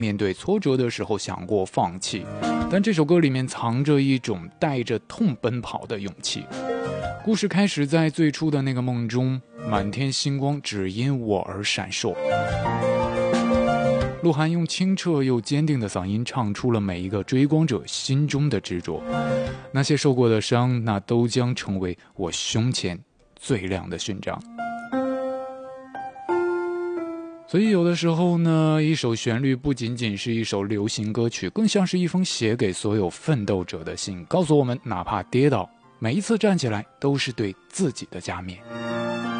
面对挫折的时候想过放弃，但这首歌里面藏着一种带着痛奔跑的勇气。故事开始在最初的那个梦中，满天星光只因我而闪烁。鹿晗用清澈又坚定的嗓音唱出了每一个追光者心中的执着，那些受过的伤，那都将成为我胸前最亮的勋章。所以有的时候呢，一首旋律不仅仅是一首流行歌曲，更像是一封写给所有奋斗者的信，告诉我们哪怕跌倒，每一次站起来都是对自己的加冕。